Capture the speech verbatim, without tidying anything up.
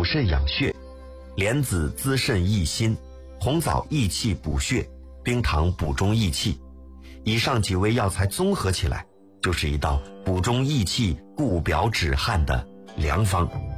补肾养血，莲子滋肾益心，红枣益气补血，冰糖补中益气。以上几味药材综合起来，就是一道补中益气、固表止汗的良方。